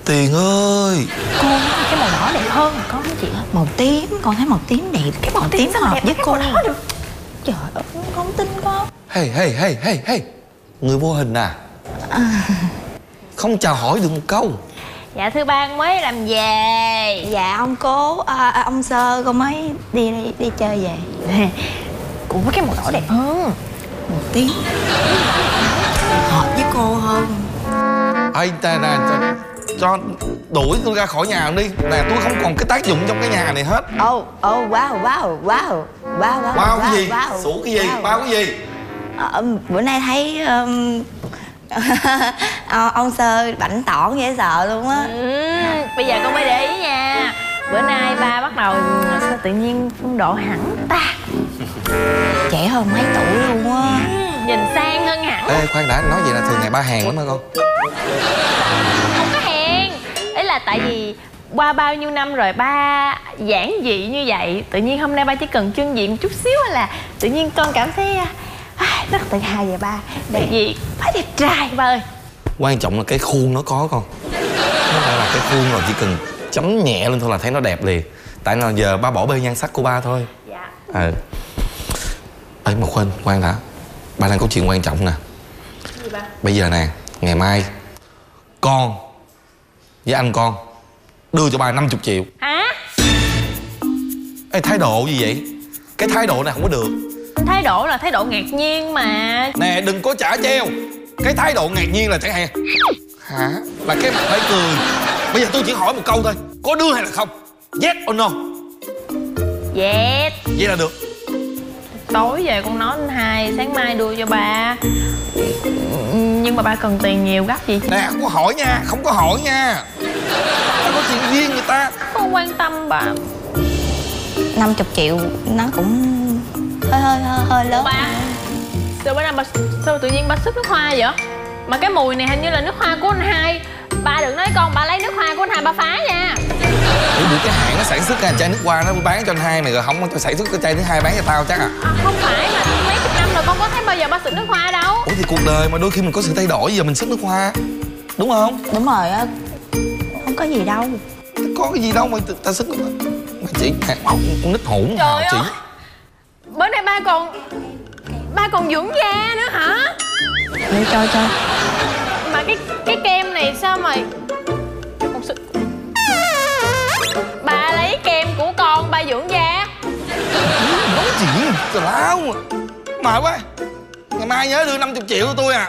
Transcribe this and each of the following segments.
Tiền ơi. Cô nói cái màu đỏ đẹp hơn con hả chị? Màu tím, con thấy màu tím đẹp. Cái màu tím sao hợp đẹp với cái cô. màu đỏ được? Trời ơi, con không tin con. Hey. Người vô hình à? Không chào hỏi được một câu. Dạ thưa ban mới làm về. Dạ ông cố, ông Sơ con mới đi chơi về. Cũng có cái màu đỏ đẹp hơn. Màu tím hợp với cô hơn. Ê, cho đuổi tôi ra khỏi nhà đi. Nè, tôi không còn cái tác dụng trong cái nhà này hết. Wow, cái gì? Sủa cái gì? Bao cái gì? Bữa nay thấy ông Sơ bảnh tỏn dễ sợ luôn á. Bây giờ con mới để ý nha. Bữa nay ba bắt đầu sao tự nhiên phong độ hẳn ta. Trẻ hơn mấy tuổi luôn á. Nhìn sang hơn hẳn. Ê, khoan đã, nói vậy là thường ngày ba hèn lắm hả con? Không có hèn. Ý là tại vì qua bao nhiêu năm rồi ba giản dị như vậy, tự nhiên hôm nay ba chỉ cần trưng diện một chút xíu là tự nhiên con cảm thấy rất tự hào về ba. Tại vì ba đẹp trai ba ơi. Quan trọng là cái khuôn nó có con. Nó phải là cái khuôn rồi, chỉ cần chấm nhẹ lên thôi là thấy nó đẹp liền. Tại là giờ ba bỏ bê nhan sắc của ba thôi. Dạ. Ê mà khoan đã. Ba đang có chuyện quan trọng nè. Gì ba? Bây giờ nè, ngày mai con với anh con đưa cho ba 50 triệu. Hả? Ê, thái độ gì vậy? Cái thái độ này không có được. Thái độ là thái độ ngạc nhiên mà. Nè, đừng có chả treo. Cái thái độ ngạc nhiên là chẳng hạn hả? Là cái mặt phải cười. Bây giờ tôi chỉ hỏi một câu thôi, có đưa hay là không? Yes or no? Yes. Vậy là được. Tối về con nói anh hai sáng mai đưa cho ba. Nhưng mà ba cần tiền nhiều gấp gì? Nè, không có hỏi nha, không có hỏi nha. Tao có chuyện riêng người ta. Không quan tâm bà. 50 triệu nó cũng hơi lớn. Ba, sao bữa nay bà, sao tự nhiên ba xức nước hoa vậy? Mà cái mùi này hình như là nước hoa của anh hai. Ba đừng nói con ba lấy nước hoa của anh hai ba phá nha. Ủa, cái hãng nó sản xuất ra chai nước hoa nó bán cho anh hai mày rồi không có sản xuất cái chai thứ hai bán cho tao chắc à? Không phải mà mấy chục năm rồi con có thấy bao giờ ba xịt nước hoa đâu. Ủa thì cuộc đời mà đôi khi mình có sự thay đổi, giờ mình xức nước hoa đúng không? Đúng rồi á, không có gì đâu. Có cái gì đâu mà ta xức nước hoa. Mà chị con nít hỗn hào chị. Bữa nay ba còn dưỡng da nữa hả? Để cho Mà cái kem này sao mà con sức. Ba lấy kem của con ba dưỡng da. Nói chuyện tào lao mà. Mệt quá. Ngày mai nhớ đưa 50 triệu cho tôi à.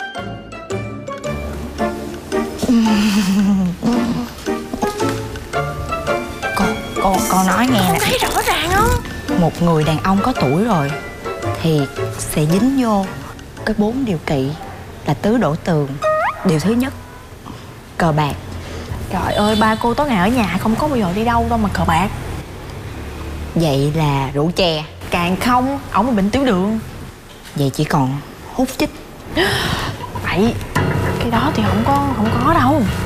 con nói nghe nè. Thấy rõ ràng không? Một người đàn ông có tuổi rồi thì sẽ dính vô cái 4 điều kỵ là tứ đổ tường. Điều thứ nhất, cờ bạc. Trời ơi ba cô tối ngày ở nhà không có bao giờ đi đâu đâu mà cờ bạc. Vậy là rượu chè. Càng không, ổng bị bệnh tiểu đường. Vậy chỉ còn hút chích. Vậy cái đó thì không có đâu.